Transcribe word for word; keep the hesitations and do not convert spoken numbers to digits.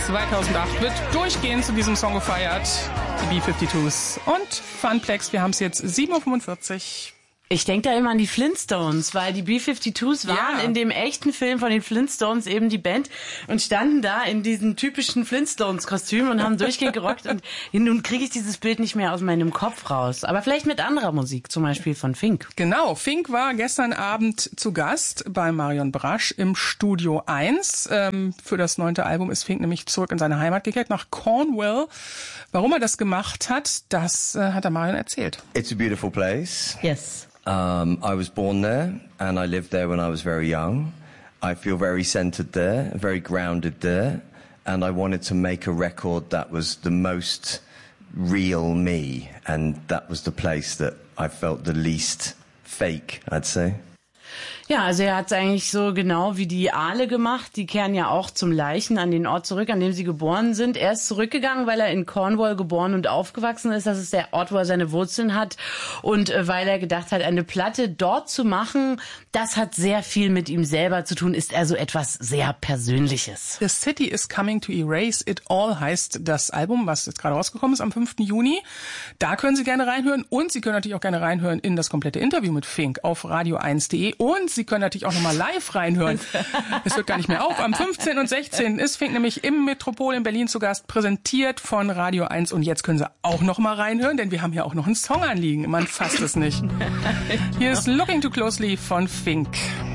zweitausendacht wird durchgehend zu diesem Song gefeiert. Die B fünfundfünfzig und Funplex. Wir haben es jetzt sieben Uhr fünfundvierzig. Ich denke da immer an die Flintstones, weil die B fünfundfünfzig waren Ja. in dem echten Film von den Flintstones eben die Band und standen da in diesen typischen Flintstones-Kostümen und haben durchgehend gerockt und nun kriege ich dieses Bild nicht mehr aus meinem Kopf raus. Aber vielleicht mit anderer Musik, zum Beispiel von Fink. Genau, Fink war gestern Abend zu Gast bei Marion Brasch im Studio eins. Ähm, für das neunte Album ist Fink nämlich zurück in seine Heimat gekehrt, nach Cornwall. Warum er das gemacht hat, das äh, hat er Marion erzählt. It's a beautiful place. Yes. Um, I was born there and I lived there when I was very young. I feel very centered there, very grounded there, and I wanted to make a record that was the most real me, and that was the place that I felt the least fake, I'd say. Ja, also er hat es eigentlich so genau wie die Aale gemacht. Die kehren ja auch zum Leichen an den Ort zurück, an dem sie geboren sind. Er ist zurückgegangen, weil er in Cornwall geboren und aufgewachsen ist. Das ist der Ort, wo er seine Wurzeln hat. Und äh, weil er gedacht hat, eine Platte dort zu machen, das hat sehr viel mit ihm selber zu tun, ist also etwas sehr Persönliches. The City is Coming to Erase It All heißt das Album, was jetzt gerade rausgekommen ist am fünften Juni. Da können Sie gerne reinhören und Sie können natürlich auch gerne reinhören in das komplette Interview mit Fink auf radio eins punkt de und Sie können natürlich auch nochmal live reinhören. Es hört gar nicht mehr auf. Am fünfzehnten und sechzehnten ist Fink nämlich im Metropol in Berlin zu Gast, präsentiert von Radio eins. Und jetzt können Sie auch nochmal reinhören, denn wir haben ja auch noch einen Song anliegen. Man fasst es nicht. Hier ist Looking Too Closely von Fink.